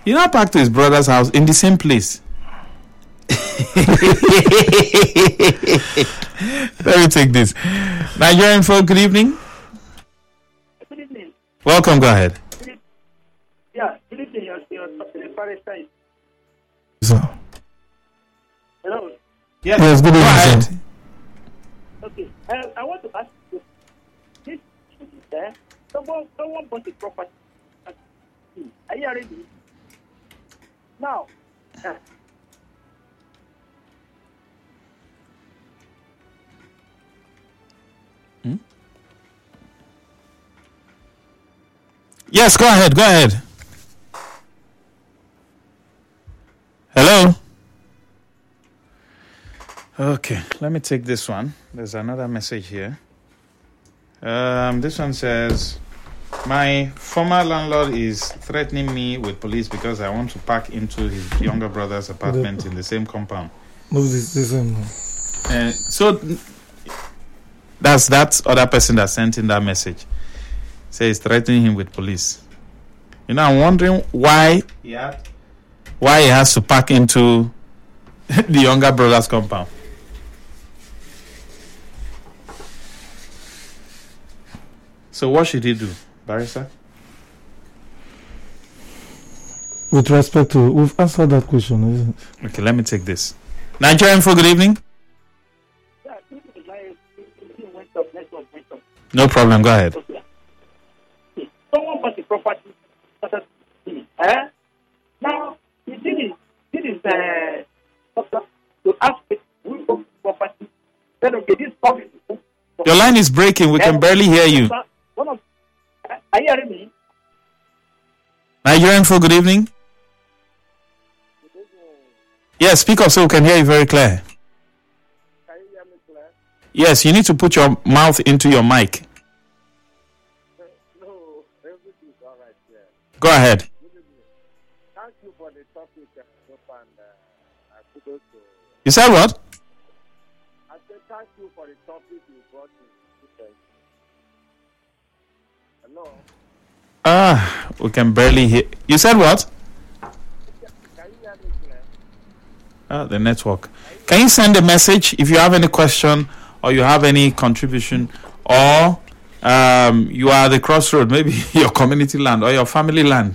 He now packed to his brother's house in the same place. Let me take this. Nigerian folk, good evening. Good evening. Welcome, go ahead. Yeah, good evening. You're Palestine. So, Hello. yes, good Go evening. ahead. Sir. Okay. I want to ask you. This is there. Someone bought a property. Are you ready? Now. Yes, go ahead, go ahead. Hello? Okay, let me take this one. There's another message here. This one says, my former landlord is threatening me with police because I want to pack into his younger brother's apartment in the same compound. Move this in. So that's that other person that sent in that message. Says threatening him with police. You know, I'm wondering why he has to pack into the younger brother's compound. So what should he do, Barrister? With respect to, we've answered that question, isn't it? Okay, let me take this. Nigerian for good evening. Yeah, went up, network went up. No problem, go ahead. Okay. Someone bought a property. Now, this is to ask who bought property. Then, okay, this property. Your line is breaking. We can barely hear you. Are you hearing me? Nigerian for good evening. Yes, speak up so we can hear you very clear. Can you hear me clear? Yes, you need to put your mouth into your mic. No, everything is all right here. Go ahead. Thank you for the topic, kudos to. You said what? I said thank you for the topic you brought in. Hello? We can barely hear. You said what? Can you hear me clear? The network. Can you send a message if you have any question or you have any contribution, or you are at the crossroad, maybe your community land or your family land.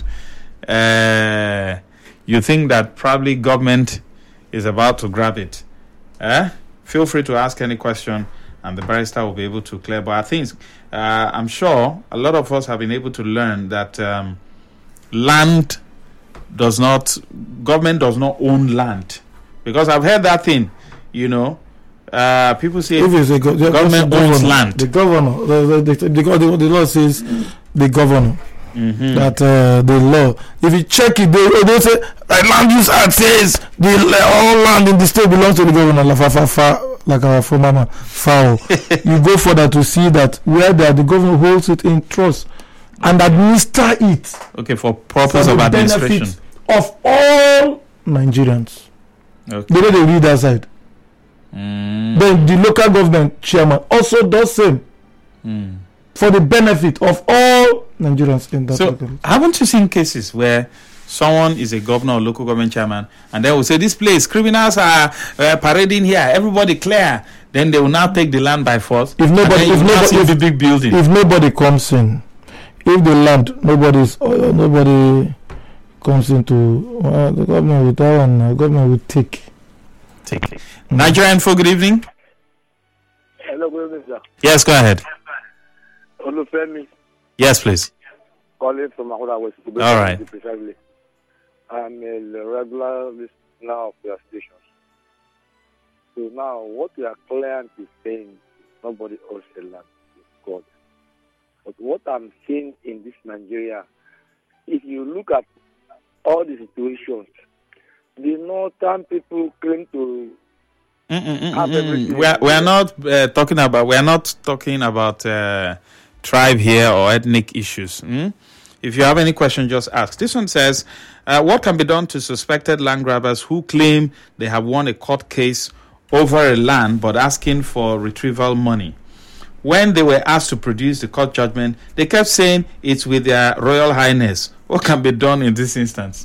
You think that probably government is about to grab it. Feel free to ask any question and the barrister will be able to clear. But I think, I'm sure a lot of us have been able to learn that government does not own land. Because I've heard that thing, people say If it's a government owns land. The governor, the law says the governor. Mm-hmm. That the law, if you check it, they say land use act says all land in the state belongs to the governor, like our former man, foul. You go further to see that where the governor holds it in trust and administer it. Okay, for purpose of administration of all Nigerians. Okay. They don't read that side. Then the local government chairman also does same for the benefit of all Nigerians in that. So, haven't you seen cases where someone is a governor or local government chairman and they will say, this place, criminals are parading here, everybody clear. Then they will now take the land by force. If the big building. If nobody comes in, if the land nobody comes into the government with that one, government will take. Nigerian for good evening. Hello, good evening, sir. Yes, go ahead. Olufemi, Yes, please. calling from Akura West. All right. Precisely. I'm a regular listener of your stations. So now, what your client is saying, nobody owns the land, it's God. But what I'm seeing in this Nigeria, if you look at all the situations, the northern people claim to have everything. We are not talking about tribe here or ethnic issues. If you have any question, just ask. This one says, what can be done to suspected land grabbers who claim they have won a court case over a land but asking for retrieval money? When they were asked to produce the court judgment, they kept saying it's with their Royal Highness. What can be done in this instance?